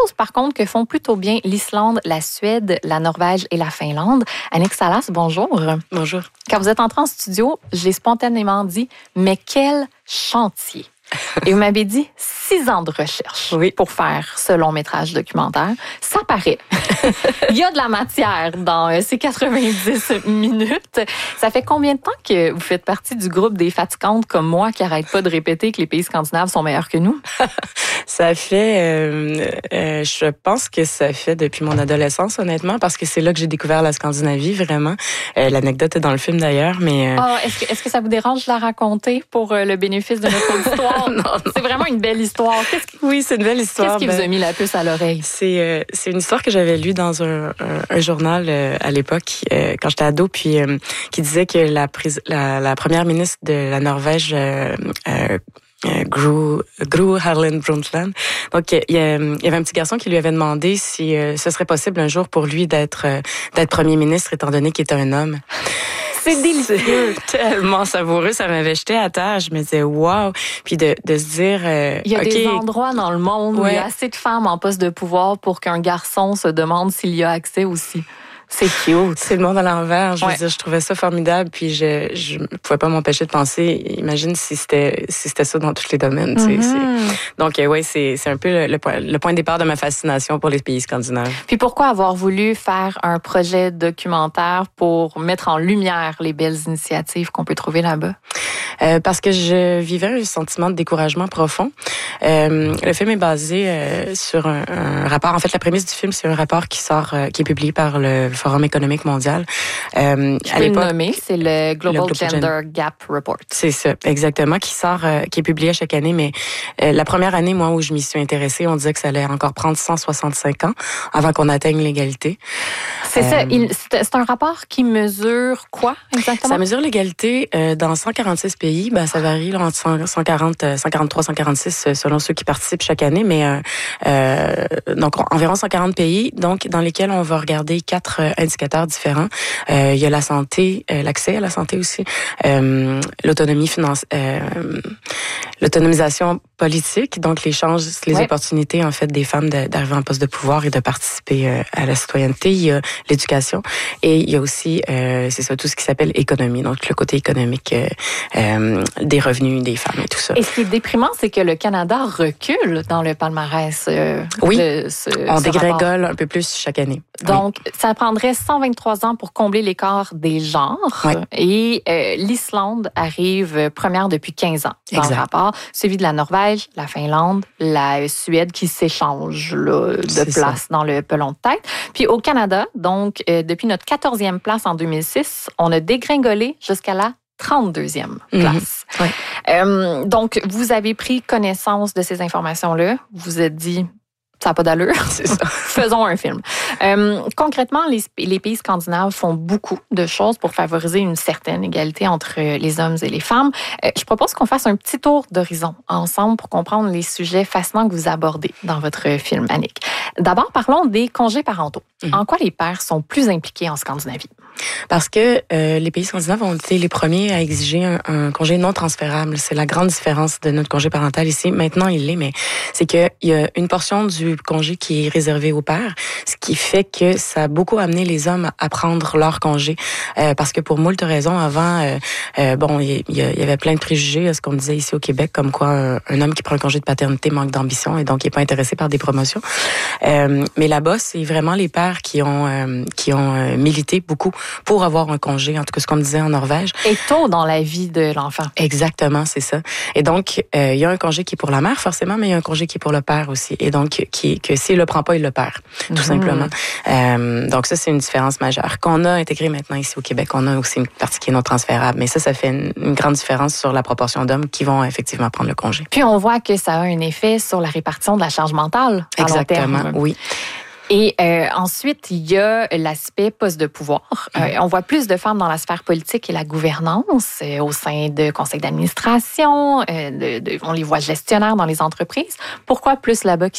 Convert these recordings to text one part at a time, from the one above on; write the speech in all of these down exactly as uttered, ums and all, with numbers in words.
chose, par contre, que font plutôt bien l'Islande, la Suède, la Norvège et la Finlande. Annick Salas, bonjour. Bonjour. Quand vous êtes entrée en studio, j'ai spontanément dit, mais quel chantier! Et vous m'avez dit six ans de recherche oui. pour faire ce long métrage documentaire. Ça paraît. Il y a de la matière dans ces quatre-vingt-dix minutes. Ça fait combien de temps que vous faites partie du groupe des fatigantes comme moi qui n'arrêtent pas de répéter que les pays scandinaves sont meilleurs que nous? Ça fait, euh, euh, je pense que ça fait depuis mon adolescence, honnêtement, parce que c'est là que j'ai découvert la Scandinavie, vraiment. Euh, l'anecdote est dans le film d'ailleurs, mais... Euh... Oh, est-ce que, est-ce que ça vous dérange de la raconter pour euh, le bénéfice de notre auditoire? non, non. C'est vraiment une belle histoire. Qu'est-ce qui, oui, c'est une belle histoire. Qu'est-ce qui ben, vous a mis la puce à l'oreille? C'est, euh, c'est une histoire que j'avais lue dans un, un, un journal euh, à l'époque, euh, quand j'étais ado, puis euh, qui disait que la, la, la première ministre de la Norvège... Euh, euh, Euh, Gro, Gro Harlem Brundtland. Donc, il y, il y avait un petit garçon qui lui avait demandé si euh, ce serait possible un jour pour lui d'être euh, d'être premier ministre, étant donné qu'il est un homme. C'est délicieux. C'est tellement savoureux. Ça m'avait jeté à terre. Je me disais, wow. Puis de, de se dire... Euh, il y a okay, des endroits dans le monde ouais. où il y a assez de femmes en poste de pouvoir pour qu'un garçon se demande s'il y a accès aussi. C'est cute. C'est le monde à l'envers. Je ouais. veux dire, je trouvais ça formidable. Puis je je pouvais pas m'empêcher de penser. Imagine si c'était si c'était ça dans tous les domaines. Mm-hmm. C'est... Donc euh, ouais, c'est c'est un peu le, le point le point de départ de ma fascination pour les pays scandinaves. Puis pourquoi avoir voulu faire un projet documentaire pour mettre en lumière les belles initiatives qu'on peut trouver là-bas? Euh, parce que je vivais un sentiment de découragement profond. Euh, le film est basé euh, sur un, un rapport. En fait, la prémisse du film, c'est un rapport qui sort, euh, qui est publié par le Forum économique mondial. Euh, Je à peux le nommer, c'est le Global, le Global Gender Gen... Gap Report. C'est ça, exactement, qui sort, euh, qui est publié chaque année. Mais euh, la première année, moi, où je m'y suis intéressée, on disait que ça allait encore prendre cent soixante-cinq ans avant qu'on atteigne l'égalité. C'est euh, ça. Il, c'est, c'est un rapport qui mesure quoi exactement? Ça mesure l'égalité euh, dans cent quarante-six pays. Ben, ça varie là, entre cent quarante, cent quarante-trois, cent quarante-six selon ceux qui participent chaque année. Mais euh, euh, donc environ cent quarante pays, donc dans lesquels on va regarder quatre indicateurs différents. Euh, il y a la santé, euh, l'accès à la santé aussi, euh, l'autonomie financière, euh, l'autonomisation politique, donc les chances, les ouais. opportunités en fait des femmes de, d'arriver en poste de pouvoir et de participer euh, à la citoyenneté. Il y a l'éducation et il y a aussi, euh, c'est ça, tout ce qui s'appelle économie, donc le côté économique euh, euh, des revenus des femmes et tout ça. Et ce qui est déprimant, c'est que le Canada recule dans le palmarès. Euh, oui, de ce, on ce dégrégole rapport. Un peu plus chaque année. Donc, oui. ça prendrait cent vingt-trois ans pour combler l'écart des genres. Oui. Et euh, l'Islande arrive première depuis quinze ans dans exact. Le rapport, suivi de la Norvège, la Finlande, la Suède qui s'échangent là, de C'est place ça. Dans le pelon de tête. Puis au Canada, donc, euh, depuis notre quatorzième place en deux mille six, on a dégringolé jusqu'à la trente-deuxième place. Mmh. Oui. Euh, donc, vous avez pris connaissance de ces informations-là. Vous vous êtes dit... Ça n'a pas d'allure. C'est ça. Faisons un film. Euh, concrètement, les, les pays scandinaves font beaucoup de choses pour favoriser une certaine égalité entre les hommes et les femmes. Euh, je propose qu'on fasse un petit tour d'horizon ensemble pour comprendre les sujets fascinants que vous abordez dans votre film, Annick. D'abord, parlons des congés parentaux. Mmh. En quoi les pères sont plus impliqués en Scandinavie? Parce que euh, les pays scandinaves ont été les premiers à exiger un, un congé non transférable. C'est la grande différence de notre congé parental ici. Maintenant, il l'est, mais c'est qu'il y a une portion du congé qui est réservé aux pères, ce qui fait que ça a beaucoup amené les hommes à prendre leur congé. Euh, parce que pour moult raisons, avant, euh, euh, bon, il y, y avait plein de préjugés, ce qu'on disait ici au Québec, comme quoi un, un homme qui prend un congé de paternité manque d'ambition et donc il n'est pas intéressé par des promotions. Euh, mais là-bas, c'est vraiment les pères qui ont euh, qui ont euh, milité beaucoup pour avoir un congé, en tout cas ce qu'on me disait en Norvège. Et tôt dans la vie de l'enfant. Exactement, c'est ça. Et donc, euh, il y a un congé qui est pour la mère, forcément, mais il y a un congé qui est pour le père aussi. Et donc, qui, que s'il le prend pas, il le perd, tout mm-hmm. simplement. Euh, donc ça, c'est une différence majeure. Qu'on a intégré maintenant ici au Québec, on a aussi une partie qui est non transférable. Mais ça, ça fait une, une grande différence sur la proportion d'hommes qui vont effectivement prendre le congé. Puis on voit que ça a un effet sur la répartition de la charge mentale à Exactement, long terme. Oui. Et euh, ensuite, il y a l'aspect poste de pouvoir. Euh, on voit plus de femmes dans la sphère politique et la gouvernance, euh, au sein de conseils d'administration. Euh, de, de, on les voit gestionnaires dans les entreprises. Pourquoi plus là-bas qu'ici?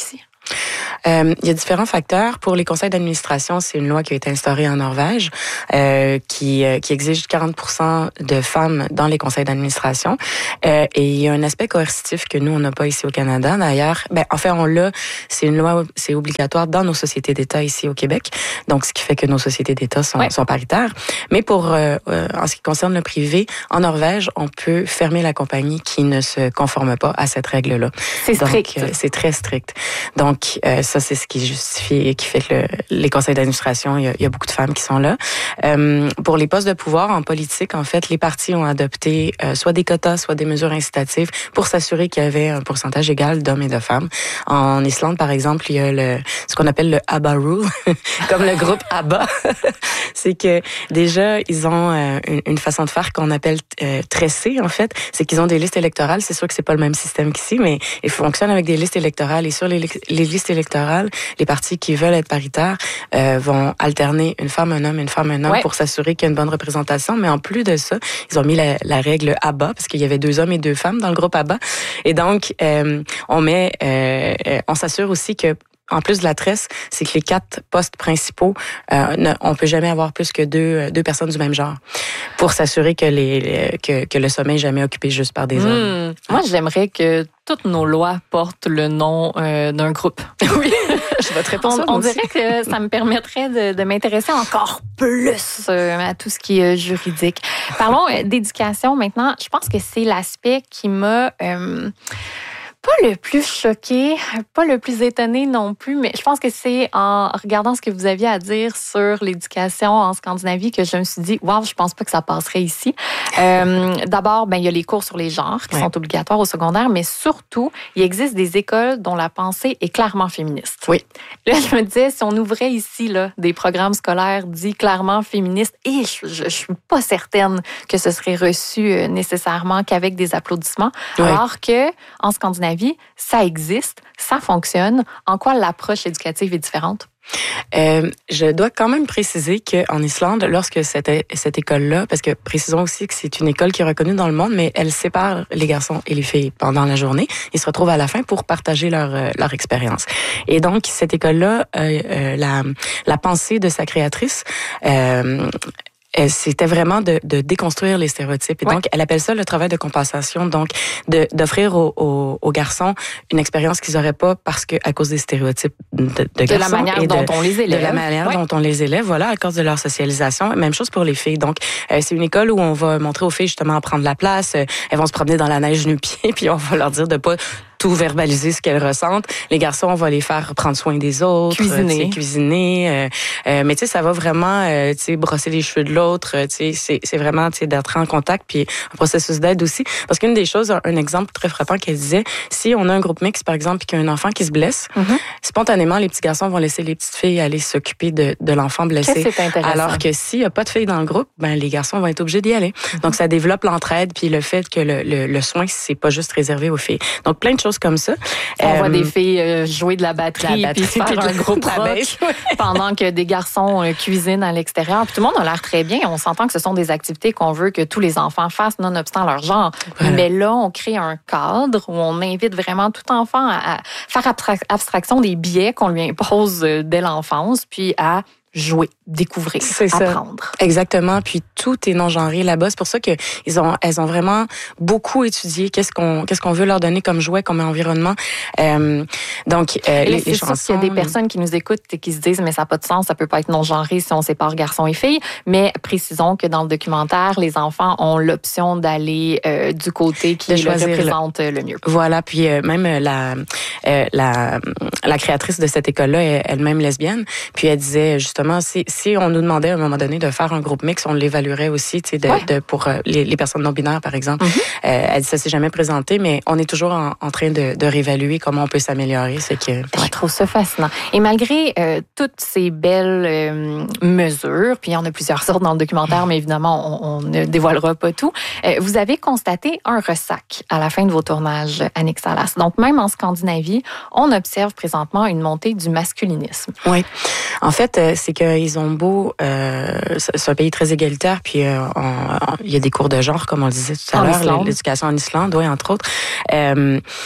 Euh, il y a différents facteurs. Pour les conseils d'administration, c'est une loi qui a été instaurée en Norvège euh, qui, euh, qui exige quarante pour cent de femmes dans les conseils d'administration. Euh, et il y a un aspect coercitif que nous, on n'a pas ici au Canada. D'ailleurs, ben, en fait, on l'a. C'est une loi, c'est obligatoire dans nos sociétés d'État ici au Québec. Donc, ce qui fait que nos sociétés d'État sont, ouais. sont paritaires. Mais pour euh, euh, en ce qui concerne le privé, en Norvège, on peut fermer la compagnie qui ne se conforme pas à cette règle-là. C'est strict. Donc, euh, c'est très strict. Donc, euh, ça, c'est ce qui justifie, qui fait que le, les conseils d'administration, il y, a, il y a beaucoup de femmes qui sont là. Euh, pour les postes de pouvoir en politique, en fait, les partis ont adopté euh, soit des quotas, soit des mesures incitatives pour s'assurer qu'il y avait un pourcentage égal d'hommes et de femmes. En Islande, par exemple, il y a le, ce qu'on appelle le ABBA Rule, comme le groupe ABBA. C'est que déjà, ils ont euh, une, une façon de faire qu'on appelle euh, tressée, en fait. C'est qu'ils ont des listes électorales. C'est sûr que c'est pas le même système qu'ici, mais ils fonctionnent avec des listes électorales. Et sur les, les listes électorales, les partis qui veulent être paritaires euh, vont alterner une femme, un homme, une femme, un homme ouais. pour s'assurer qu'il y a une bonne représentation. Mais en plus de ça, ils ont mis la, la règle ABBA parce qu'il y avait deux hommes et deux femmes dans le groupe ABBA. Et donc, euh, on met, euh, on s'assure aussi que en plus de la tresse, c'est que les quatre postes principaux, euh, ne, on peut jamais avoir plus que deux, deux personnes du même genre pour s'assurer que, les, les, que, que le sommet est jamais occupé juste par des mmh. hommes. Moi, j'aimerais que toutes nos lois portent le nom euh, d'un groupe. Oui, je voterais pour ça. On, on dirait que ça me permettrait de, de m'intéresser encore plus euh, à tout ce qui est juridique. Parlons d'éducation maintenant. Je pense que c'est l'aspect qui m'a... Euh, pas le plus choqué, pas le plus étonné non plus, mais je pense que c'est en regardant ce que vous aviez à dire sur l'éducation en Scandinavie que je me suis dit, waouh, je pense pas que ça passerait ici. Euh, d'abord, ben il y a les cours sur les genres qui ouais. sont obligatoires au secondaire, mais surtout, il existe des écoles dont la pensée est clairement féministe. Oui. Là, je me disais, si on ouvrait ici là des programmes scolaires dits clairement féministes, et je, je, je suis pas certaine que ce serait reçu nécessairement qu'avec des applaudissements, oui. alors que en Scandinavie ça existe, ça fonctionne. En quoi l'approche éducative est différente? Euh, je dois quand même préciser qu'en Islande, lorsque cette, cette école-là, parce que précisons aussi que c'est une école qui est reconnue dans le monde, mais elle sépare les garçons et les filles pendant la journée. Ils se retrouvent à la fin pour partager leur, leur expérience. Et donc, cette école-là, euh, euh, la, la pensée de sa créatrice... Euh, c'était vraiment de, de déconstruire les stéréotypes. Et ouais. donc, elle appelle ça le travail de compensation. Donc, de, d'offrir aux, aux, aux garçons une expérience qu'ils n'auraient pas parce que à cause des stéréotypes de, de, de garçons. De la manière et dont de, on les élève. De la manière ouais. dont on les élève, voilà, à cause de leur socialisation. Même chose pour les filles. Donc, euh, c'est une école où on va montrer aux filles justement à prendre la place. Euh, elles vont se promener dans la neige nu-pieds, puis on va leur dire de pas tout verbaliser ce qu'elles ressentent. Les garçons, on va les faire prendre soin des autres, cuisiner, euh, cuisiner. Euh, euh, mais tu sais, ça va vraiment, euh, tu sais, brosser les cheveux de l'autre. Tu sais, c'est, c'est vraiment, tu sais, d'être en contact, puis un processus d'aide aussi. Parce qu'une des choses, un, un exemple très frappant qu'elle disait, si on a un groupe mixte, par exemple, puis qu'il y a un enfant qui se blesse, mm-hmm. spontanément, les petits garçons vont laisser les petites filles aller s'occuper de, de l'enfant blessé. Que c'est intéressant. Alors que s'il y a pas de filles dans le groupe, ben les garçons vont être obligés d'y aller. Mm-hmm. Donc ça développe l'entraide, puis le fait que le, le, le soin, c'est pas juste réservé aux filles. Donc plein de choses comme ça. On euh, voit des filles euh, jouer de la batterie, la batterie puis faire un groupe rock pendant que des garçons euh, cuisinent à l'extérieur. Puis tout le monde a l'air très bien. On s'entend que ce sont des activités qu'on veut que tous les enfants fassent, nonobstant leur genre. Voilà. Mais là, on crée un cadre où on invite vraiment tout enfant à, à faire abstra- abstraction des biais qu'on lui impose dès l'enfance, puis à jouer, découvrir, c'est apprendre. Ça. Exactement. Puis tout est non-genré là-bas. C'est pour ça que ils ont, elles ont vraiment beaucoup étudié qu'est-ce qu'on, qu'est-ce qu'on veut leur donner comme jouet, comme environnement. Euh, donc euh, les, les, c'est les sûr chansons. qu'il y a des personnes qui nous écoutent et qui se disent mais ça n'a pas de sens, ça peut pas être non-genré si on sépare garçons et filles. Mais précisons que dans le documentaire, les enfants ont l'option d'aller euh, du côté qui le représente le, le mieux. Voilà. Puis euh, même la, euh, la la créatrice de cette école-là est elle-même lesbienne. Puis elle disait justement Si, si on nous demandait à un moment donné de faire un groupe mix, on l'évaluerait aussi, tu sais, de, ouais. de, pour euh, les, les personnes non binaires, par exemple. Mm-hmm. Euh, elle dit ça s'est jamais présenté, mais on est toujours en, en train de, de réévaluer comment on peut s'améliorer. C'est que, ouais. Je trouve ça fascinant. Et malgré euh, toutes ces belles euh, mesures, puis il y en a plusieurs sortes dans le documentaire, mais évidemment, on, on ne dévoilera pas tout, euh, vous avez constaté un ressac à la fin de vos tournages, Annick Salas. Donc, même en Scandinavie, on observe présentement une montée du masculinisme. Oui. En fait, euh, c'est qu'ils ont beau... Euh, c'est un pays très égalitaire, puis euh, on, on, il y a des cours de genre, comme on le disait tout à en l'heure, Islande. L'éducation en Islande, oui, entre autres. Euh,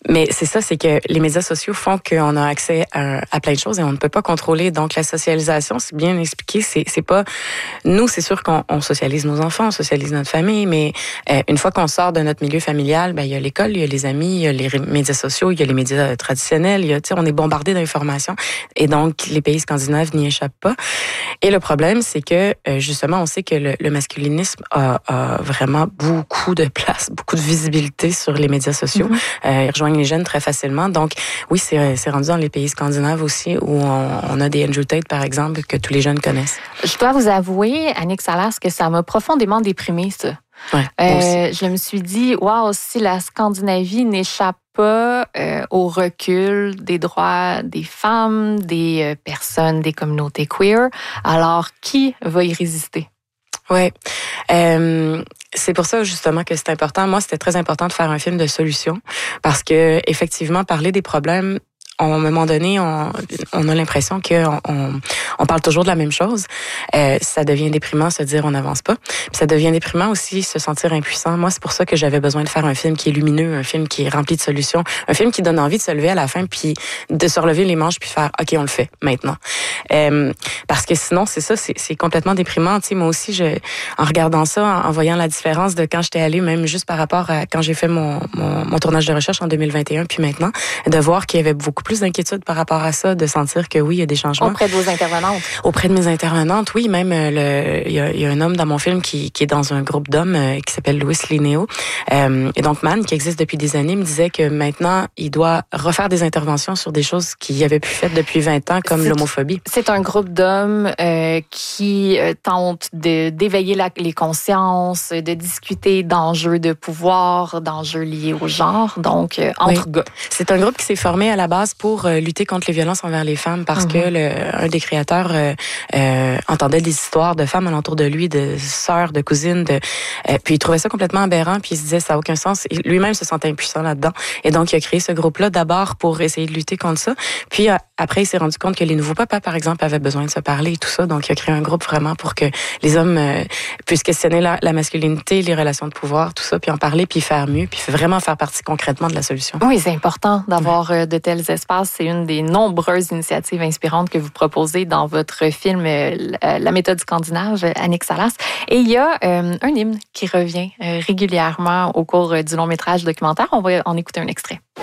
Mais c'est ça, c'est que les médias sociaux font qu'on a accès à, à plein de choses et on ne peut pas contrôler. Donc, la socialisation, c'est bien expliqué, c'est, c'est pas... Nous, c'est sûr qu'on on socialise nos enfants, on socialise notre famille, mais euh, une fois qu'on sort de notre milieu familial, ben, il y a l'école, il y a les amis, il y a les médias sociaux, il y a les médias traditionnels, il y a, tu sais, on est bombardé d'informations. Et donc, les pays scandinaves n'y échappent pas. Et le problème, c'est que, euh, justement, on sait que le, le masculinisme a, a vraiment beaucoup de place, beaucoup de visibilité sur les médias sociaux. Mm-hmm. Euh, ils rejoignent les jeunes très facilement. Donc, oui, c'est, c'est rendu dans les pays scandinaves aussi où on, on a des Andrew Tate, par exemple, que tous les jeunes connaissent. Je dois vous avouer, Annick Salas, que ça m'a profondément déprimée, ça. Ouais, euh, je me suis dit, waouh, si la Scandinavie n'échappe pas euh, au recul des droits des femmes, des euh, personnes, des communautés queer, alors qui va y résister? Oui. Euh, c'est pour ça justement que c'est important. Moi, c'était très important de faire un film de solution parce que effectivement, parler des problèmes, à un moment donné, on, on a l'impression qu'on on, on parle toujours de la même chose. Euh, ça devient déprimant se dire on n'avance pas. Puis ça devient déprimant aussi se sentir impuissant. Moi, c'est pour ça que j'avais besoin de faire un film qui est lumineux, un film qui est rempli de solutions, un film qui donne envie de se lever à la fin puis de se relever les manches puis faire OK, on le fait maintenant. Euh, parce que sinon, c'est ça, c'est, c'est complètement déprimant. Tu sais, moi aussi, je, en regardant ça, en, en voyant la différence de quand j'étais allée, même juste par rapport à quand j'ai fait mon, mon, mon tournage de recherche en deux mille vingt et un puis maintenant, de voir qu'il y avait beaucoup plus d'inquiétude par rapport à ça, de sentir que oui, il y a des changements. Auprès de vos intervenantes? Auprès de mes intervenantes, oui. Même, le, il y a, il y a un homme dans mon film qui, qui est dans un groupe d'hommes euh, qui s'appelle Louis Linéo. Euh, et donc, Man, qui existe depuis des années, me disait que maintenant, il doit refaire des interventions sur des choses qu'il avait pu faire depuis vingt ans, comme c'est, l'homophobie. C'est un groupe d'hommes euh, qui euh, tente de, d'éveiller la, les consciences, de discuter d'enjeux de pouvoir, d'enjeux liés au genre, donc euh, entre oui. gars. C'est un groupe qui s'est formé à la base pour euh, lutter contre les violences envers les femmes parce mm-hmm. que le, un des créateurs euh, euh, entendait des histoires de femmes alentour de lui, de sœurs, de cousines, de, euh, puis il trouvait ça complètement aberrant, puis il se disait ça n'a aucun sens. Et lui-même se sentait impuissant là-dedans. Et donc, il a créé ce groupe-là d'abord pour essayer de lutter contre ça. Puis euh, après, il s'est rendu compte que les nouveaux papas, par exemple, avaient besoin de se parler et tout ça. Donc, il a créé un groupe vraiment pour que les hommes euh, puissent questionner la, la masculinité, les relations de pouvoir, tout ça, puis en parler, puis faire mieux, puis vraiment faire partie concrètement de la solution. Oui, c'est important d'avoir ouais. de tels espaces. C'est une des nombreuses initiatives inspirantes que vous proposez dans votre film La méthode scandinave, Annick Salas. Et il y a euh, un hymne qui revient euh, régulièrement au cours du long métrage documentaire. On va en écouter un extrait.